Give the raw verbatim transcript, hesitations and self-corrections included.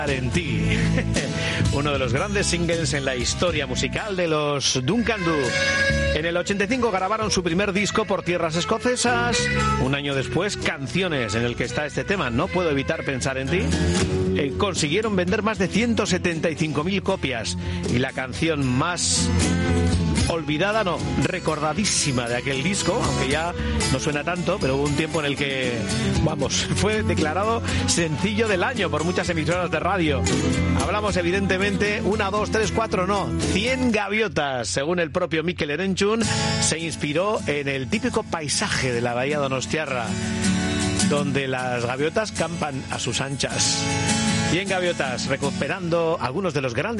En ti, uno de los grandes singles en la historia musical de los Duncan Du. En el ochenta y cinco grabaron su primer disco por tierras escocesas. Un año después, Canciones, en el que está este tema, No puedo evitar pensar en ti. Eh, consiguieron vender más de ciento setenta y cinco mil copias y la canción más olvidada, no, recordadísima de aquel disco, aunque ya no suena tanto, pero hubo un tiempo en el que, vamos, fue declarado sencillo del año por muchas emisoras de radio. Hablamos evidentemente, una, dos, tres, cuatro, no, cien gaviotas, según el propio Mikel Erenchun, se inspiró en el típico paisaje de la bahía donostiarra, donde las gaviotas campan a sus anchas. cien gaviotas, recuperando algunos de los grandes